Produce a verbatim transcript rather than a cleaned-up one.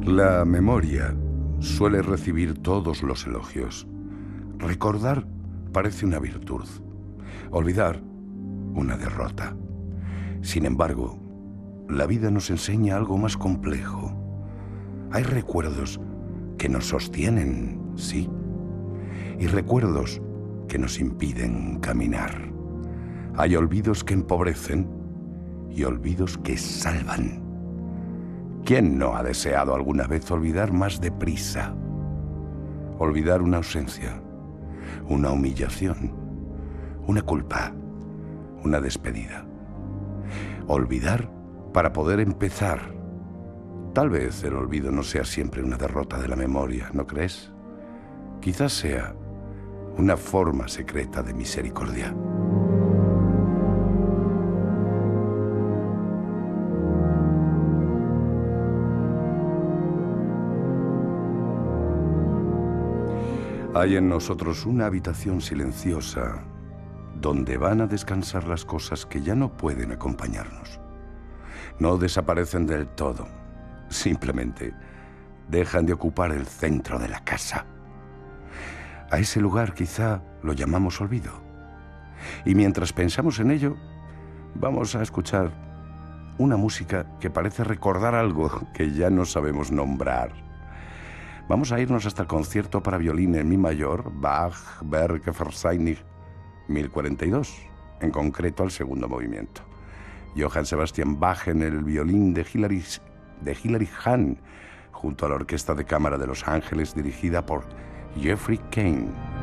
La memoria suele recibir todos los elogios. Recordar parece una virtud. Olvidar, una derrota. Sin embargo, la vida nos enseña algo más complejo. Hay recuerdos que nos sostienen, sí, y recuerdos que nos impiden caminar. Hay olvidos que empobrecen y olvidos que salvan. ¿Quién no ha deseado alguna vez olvidar más deprisa? Olvidar una ausencia, una humillación, una culpa, una despedida. Olvidar para poder empezar. Tal vez el olvido no sea siempre una derrota de la memoria, ¿no crees? Quizás sea una forma secreta de misericordia. Hay en nosotros una habitación silenciosa donde van a descansar las cosas que ya no pueden acompañarnos. No desaparecen del todo, simplemente dejan de ocupar el centro de la casa. A ese lugar quizá lo llamamos olvido. Y mientras pensamos en ello, vamos a escuchar una música que parece recordar algo que ya no sabemos nombrar. Vamos a irnos hasta el concierto para violín en mi mayor, Bach, Berg, Versainig, mil cuarenta y dos, en concreto al segundo movimiento. Johann Sebastian Bach en el violín de Hilary, de Hilary Hahn, junto a la Orquesta de Cámara de Los Ángeles dirigida por Jeffrey Kane.